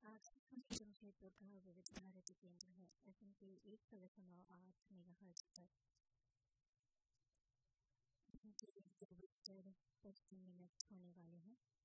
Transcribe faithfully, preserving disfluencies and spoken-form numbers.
आज सुनिए जमशेदपुर का विविध भारती केंद्र है एफ एम के एक सौ दशमलव आठ मेगा हर्ट्ज पर दो बजकर पचपन मिनट होने वाले हैं।